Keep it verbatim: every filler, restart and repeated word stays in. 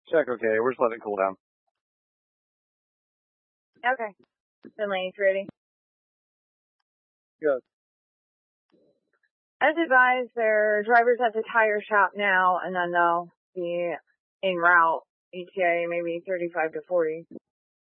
Check okay. We're just letting it cool down. Okay. Finley's ready. Good. As advised, their drivers at the tire shop now, and then they'll be en route. E T A maybe thirty-five to forty.